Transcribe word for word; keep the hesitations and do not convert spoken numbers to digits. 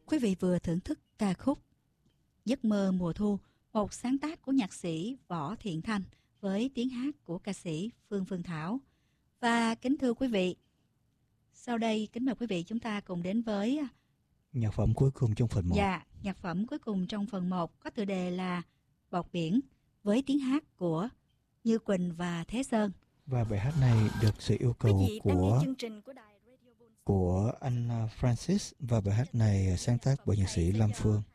Quý vị vừa thưởng thức ca khúc Giấc mơ mùa thu, một sáng tác của nhạc sĩ Võ Thiện Thanh với tiếng hát của ca sĩ Phương Phương Thảo. Và kính thưa quý vị, sau đây kính mời quý vị chúng ta cùng đến với nhạc phẩm cuối cùng trong phần một. Dạ, nhạc phẩm cuối cùng trong phần một có tựa đề là Bọt Biển với tiếng hát của Như Quỳnh và Thế Sơn. Và bài hát này được sự yêu cầu của của anh Francis, và bài hát này sáng tác bởi nhạc sĩ Lâm Phương.